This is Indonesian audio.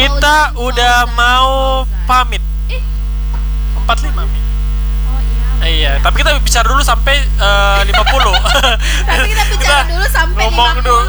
Kita udah mau pamit. 45 Mi. Iya. Iya, tapi kita bicara dulu sampai 50. Tapi kita bicara dulu sampai ngomong 50. dulu